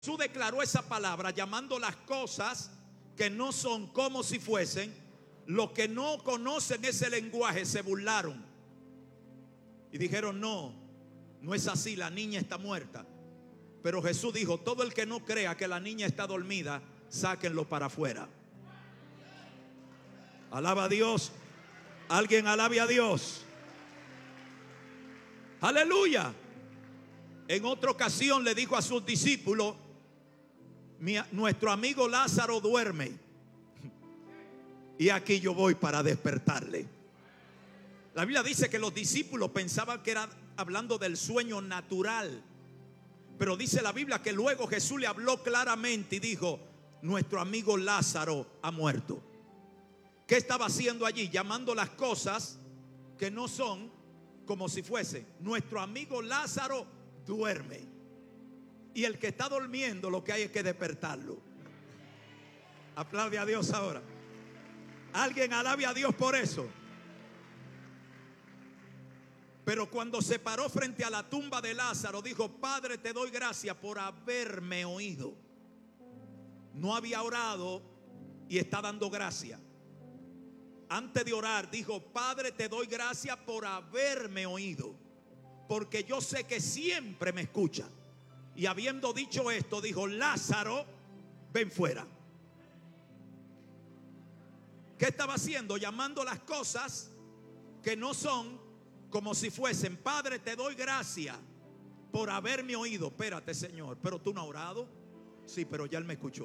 Jesús declaró esa palabra llamando las cosas que no son como si fuesen. Los que no conocen ese lenguaje se burlaron y dijeron: no, no es así, la niña está muerta. Pero Jesús dijo: todo el que no crea que la niña está dormida, sáquenlo para afuera. Alaba a Dios. Alguien alabe a Dios. Aleluya. En otra ocasión le dijo a sus discípulos: nuestro amigo Lázaro duerme, y aquí yo voy para despertarle. La Biblia dice que los discípulos pensaban que era hablando del sueño natural, pero dice la Biblia que luego Jesús le habló claramente y dijo: nuestro amigo Lázaro ha muerto. ¿Qué estaba haciendo allí? Llamando las cosas que no son como si fuesen. Nuestro amigo Lázaro duerme, y el que está durmiendo lo que hay es que despertarlo. Aplaude a Dios ahora. Alguien alabe a Dios por eso. Pero cuando se paró frente a la tumba de Lázaro, dijo: Padre, te doy gracias por haberme oído. No había orado y está dando gracias. Antes de orar dijo: Padre, te doy gracias por haberme oído, porque yo sé que siempre me escucha. Y habiendo dicho esto, dijo: Lázaro, ven fuera. ¿Qué estaba haciendo? Llamando las cosas que no son como si fuesen. Padre, te doy gracias por haberme oído. Espérate, Señor, pero tú no has orado. Sí, pero ya Él me escuchó.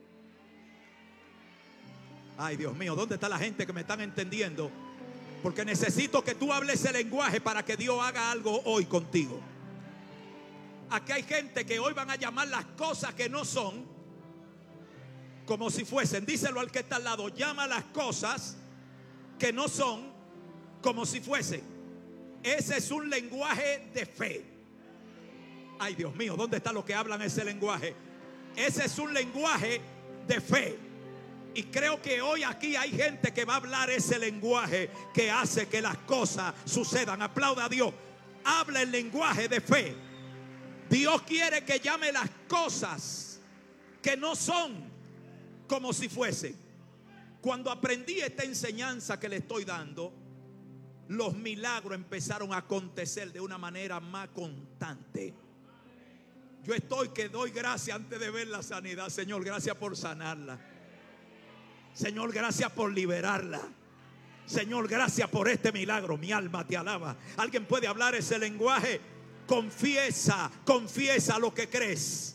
Ay, Dios mío, ¿dónde está la gente que me están entendiendo? Porque necesito que tú hables ese lenguaje para que Dios haga algo hoy contigo. Aquí hay gente que hoy van a llamar las cosas que no son como si fuesen. Díselo al que está al lado: llama las cosas que no son como si fuesen. Ese es un lenguaje de fe. Ay, Dios mío, ¿dónde están los que hablan ese lenguaje? Ese es un lenguaje de fe. Y creo que hoy aquí hay gente que va a hablar ese lenguaje que hace que las cosas sucedan. Aplauda a Dios. Habla el lenguaje de fe. Dios quiere que llame las cosas que no son como si fuesen. Cuando aprendí esta enseñanza que le estoy dando, los milagros empezaron a acontecer de una manera más constante. Yo estoy que doy gracias antes de ver la sanidad. Señor, gracias por sanarla. Señor, gracias por liberarla. Señor, gracias por este milagro. Mi alma te alaba. ¿Alguien puede hablar ese lenguaje? Confiesa, confiesa lo que crees.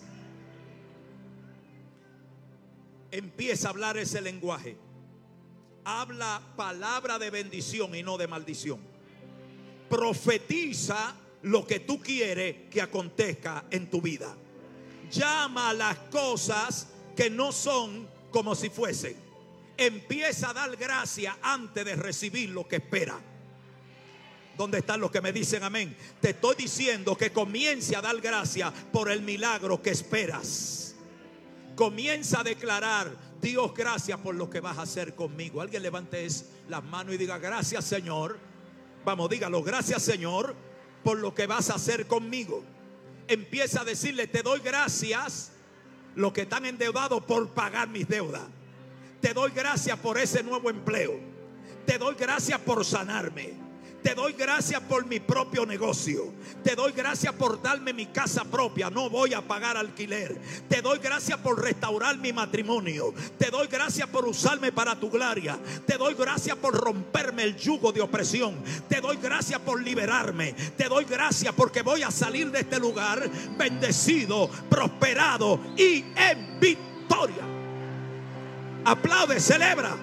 Empieza a hablar ese lenguaje. Habla palabra de bendición y no de maldición. Profetiza lo que tú quieres que acontezca en tu vida. Llama a las cosas que no son como si fuesen. Empieza a dar gracias antes de recibir lo que espera. ¿Dónde están los que me dicen amén? Te estoy diciendo que comience a dar gracias por el milagro que esperas. Comienza a declarar: Dios, gracias por lo que vas a hacer conmigo. Alguien levante las manos y diga: gracias, Señor. Vamos, dígalo: gracias, Señor, por lo que vas a hacer conmigo. Empieza a decirle: te doy gracias, los que están endeudados, por pagar mis deudas. Te doy gracias por ese nuevo empleo. Te doy gracias por sanarme. Te doy gracias por mi propio negocio. Te doy gracias por darme mi casa propia. No voy a pagar alquiler. Te doy gracias por restaurar mi matrimonio. Te doy gracias por usarme para tu gloria. Te doy gracias por romperme el yugo de opresión. Te doy gracias por liberarme. Te doy gracias porque voy a salir de este lugar bendecido, prosperado y en victoria. Aplaude, celebra.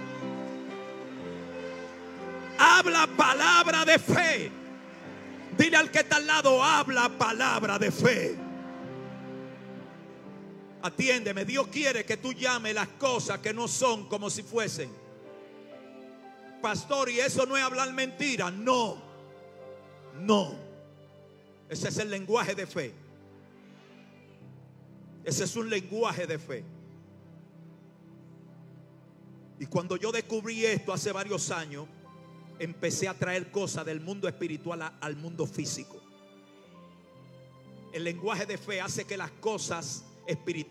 Habla palabra de fe. Dile al que está al lado: habla palabra de fe. Atiéndeme. Dios quiere que tú llames las cosas que no son como si fuesen. Pastor, ¿y eso no es hablar mentira? No. No. Ese es el lenguaje de fe. Ese es un lenguaje de fe. Y cuando yo descubrí esto hace varios años, empecé a traer cosas del mundo espiritual al mundo físico. El lenguaje de fe hace que las cosas espiritual.